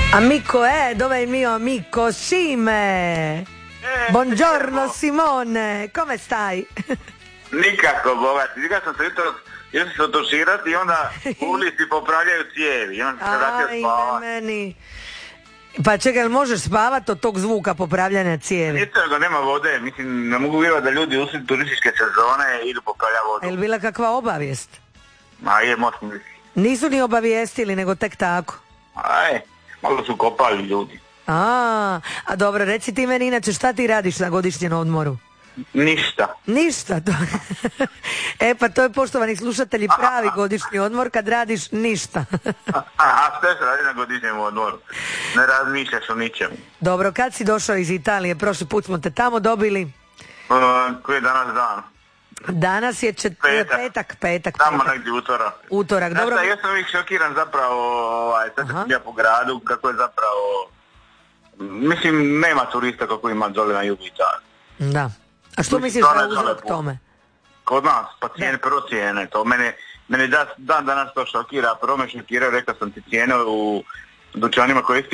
Amico, dov'è il mio amico Sime? Buongiorno Simone, come stai? Nikako, bogati. Nikad sam se otuširati i onda ulici popravljaju cijevi. I onda se vratio spavati. Meni. Pa čekaj, jel možeš spavati od tog zvuka popravljanja cijevi? Nisam ga, nema vode. Mislim, ne mogu vjerovati da ljudi usred turističke sezone idu popravljati vodu. Je li bila kakva obavijest? Ma je, možda. Nisu ni obavijestili, nego tek tako. Malo su kopali ljudi. A dobro, reci ti meni inače šta ti radiš na godišnjem odmoru? Ništa. Ništa? Pa to je, poštovani slušatelji, pravi godišnji odmor kad radiš ništa. A što se radi na godišnjem odmoru? Ne razmišljaš o ničemu. Dobro, kad si došao iz Italije? Prošli put smo te tamo dobili. Koji je danas dan? Danas je petak. Tamo negdje utorak. Dobro. Ja sam uvijek šokiran zapravo, sad sam ja po gradu, kako je zapravo, mislim, nema turista kako ima dole na jugu Italije. Da. A što misliš da je uzrok tome? Kod nas, pa prvo cijene, to mene dan danas to šokira, prvo me šokira, rekao sam ti cijene u dućanima koji